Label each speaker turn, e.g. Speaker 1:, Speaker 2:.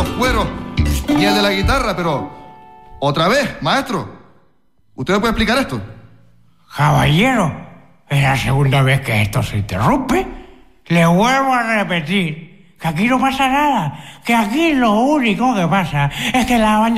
Speaker 1: los cueros ni el de la guitarra, pero... Otra vez, maestro. ¿Usted me puede explicar esto?
Speaker 2: Caballero, es la segunda vez que esto se interrumpe. Le vuelvo a repetir que aquí no pasa nada, que aquí lo único que pasa es que la